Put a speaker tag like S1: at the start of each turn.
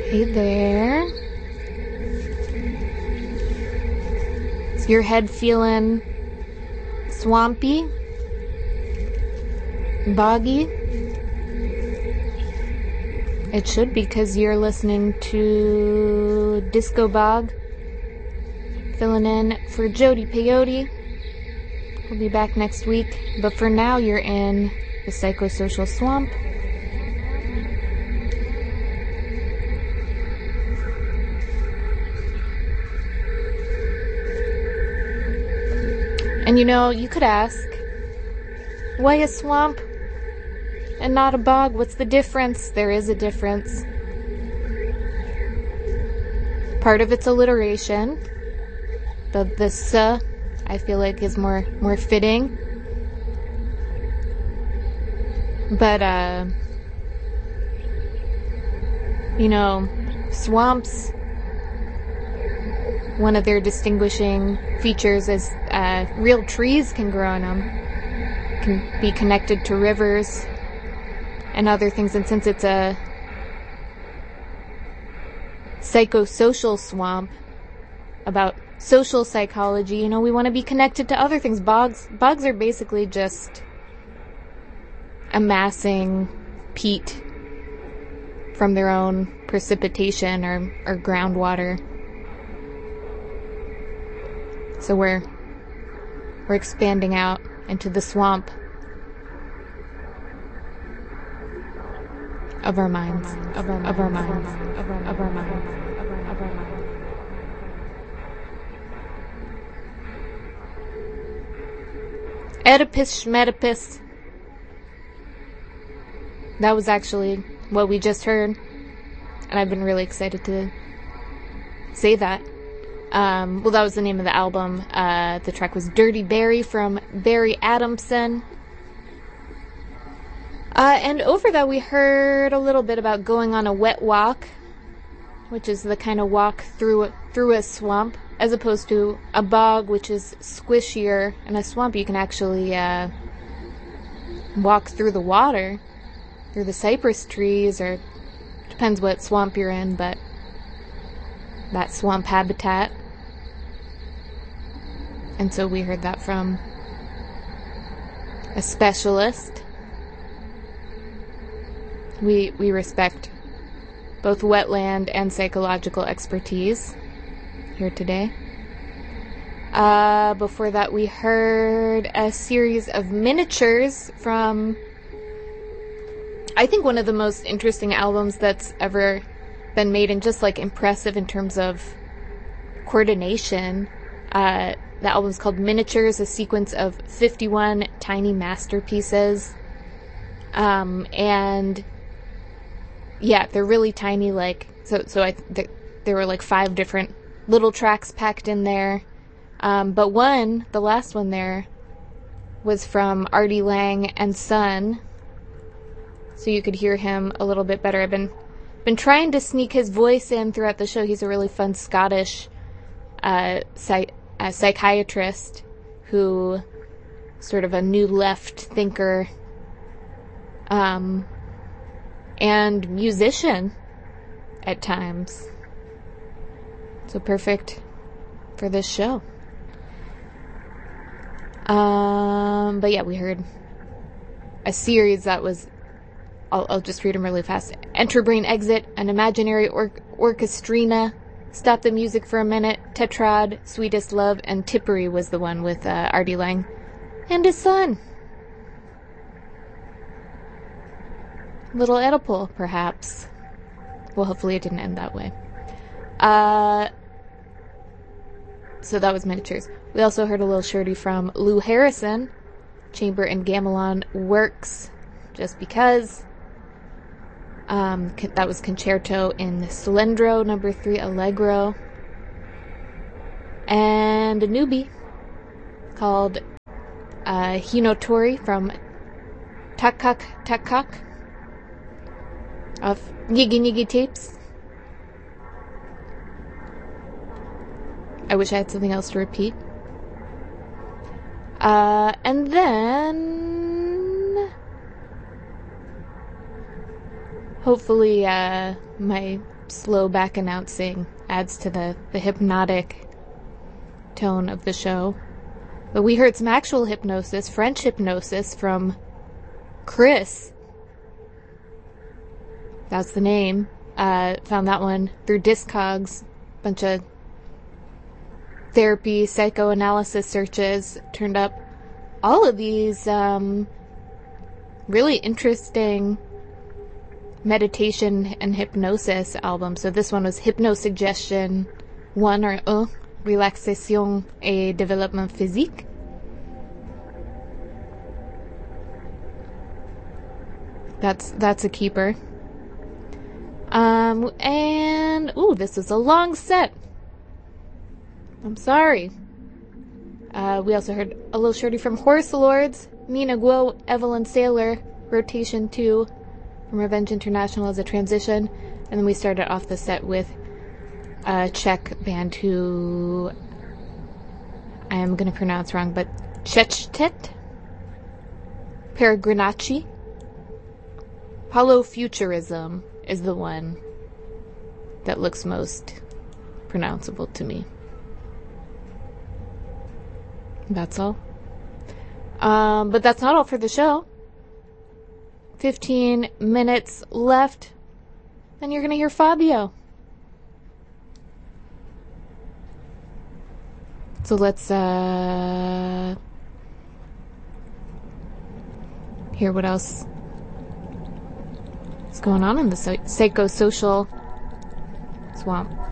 S1: Hey there. Is your head feeling swampy? Boggy? It should be, because you're listening to Disco Bog. Filling in for Jody Peyote. We'll be back next week, but for now you're in the psychosocial swamp. And you could ask, why a swamp and not a bog? What's the difference? There is a difference. Part of it's alliteration. The "s" I feel like is more fitting. But swamps, one of their distinguishing features is real trees can grow in them, can be connected to rivers and other things. And since it's a psychosocial swamp about social psychology, we want to be connected to other things. Bogs are basically just amassing peat from their own precipitation or groundwater. So we're expanding out into the swamp of our minds, of our minds. Oedipus Schmedipus. That was actually what we just heard, and I've been really excited to say that. That was the name of the album. The track was Dirty Barry from Barry Adamson. And over that we heard a little bit about going on a wet walk, which is the kind of walk through a swamp, as opposed to a bog, which is squishier. In a swamp you can actually walk through the water, through the cypress trees, or depends what swamp you're in, but that swamp habitat. And so we heard that from a specialist. We respect both wetland and psychological expertise here today. Before that we heard a series of miniatures from, I think, one of the most interesting albums that's ever been made, and just impressive in terms of coordination. The album's called Miniatures, a sequence of 51 tiny masterpieces. And yeah, they're really tiny, there were 5 different little tracks packed in there. But the last one there, was from Artie Lang and Son, so you could hear him a little bit better. I've been trying to sneak his voice in throughout the show. He's a really fun Scottish psychiatrist who, sort of a new left thinker, and musician at times. So perfect for this show. But yeah, we heard a series that was, I'll just read them really fast. Enter Brain Exit, An Imaginary Orchestrina, Stop the Music for a Minute, Tetrad, Sweetest Love, and Tippery was the one with Artie Lang and his son. Little Oedipal, perhaps. Well, hopefully it didn't end that way. So that was Miniatures. We also heard a little shorty from Lou Harrison, Chamber and Gamelan Works, Just Because. That was Concerto in Slendro, number 3, Allegro. And a newbie called Hinotori from Takak of Nigi Nigi Tapes. I wish I had something else to repeat. And then hopefully my slow back announcing adds to the hypnotic tone of the show. But we heard some actual hypnosis, French hypnosis, from Chris. That's the name. Found that one through Discogs. Bunch of therapy, psychoanalysis searches. Turned up all of these really interesting meditation and hypnosis albums. So this one was Hypnosuggestion 1, or Relaxation et Développement Physique. That's a keeper. And this is a long set. I'm sorry. We also heard a little shorty from Horse Lords, Nina Guo, Evelyn Saylor, Rotation 2 from Revenge International as a transition. And then we started off the set with a Czech band who I am going to pronounce wrong, but Czechtet Peregrinaci. Holofuturism is the one that looks most pronounceable to me. That's all. But that's not all for the show. 15 minutes left. Then you're going to hear Fabio. So let's hear what else is going on in the psychosocial swamp.